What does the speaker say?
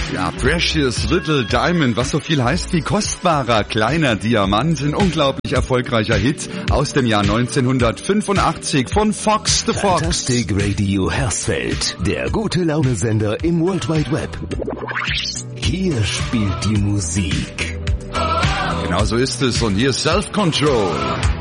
Ja, Precious Little Diamond, was so viel heißt wie kostbarer kleiner Diamant, ein unglaublich erfolgreicher Hit aus dem Jahr 1985 von Fox the Fox. Fantastic Radio Hersfeld, der gute Laune-Sender im World Wide Web. Hier spielt die Musik. Genau so ist es und hier ist Self Control.